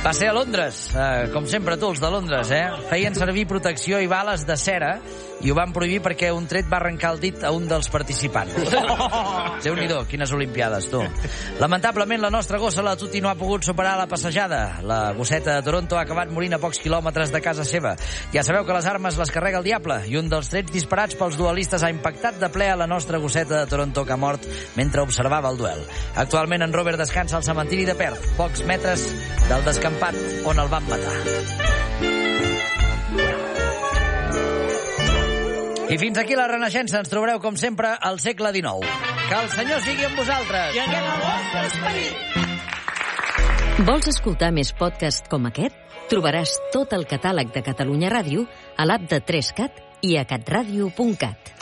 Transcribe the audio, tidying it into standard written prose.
Va ser a Londres, com sempre tu, els de Londres, Feien servir protecció i bales de cera i ho van prohibir perquè un tret va arrencar el dit a un dels participants. Déu-n'hi-do, quines olimpiades, tu. Lamentablement, la nostra gossa la Tuti no ha pogut superar la passejada. La gosseta de Toronto ha acabat morint a pocs quilòmetres de casa seva. Ja sabeu que les armes les carrega el diable i un dels trets disparats pels duelistes ha impactat de ple a la nostra gosseta de Toronto, que ha mort mentre observava el duel. Actualment, en Robert descansa al cementiri de Perth, pocs metres del descampat on el van matar. I fins aquí la Renaixença. Ens trobareu, com sempre, al segle XIX. Que el Senyor sigui amb vosaltres. I aquest el vostre esperit. Vols escoltar més podcasts com aquest? Trobaràs tot el catàleg de Catalunya Ràdio a l'app de 3Cat i a catradio.cat.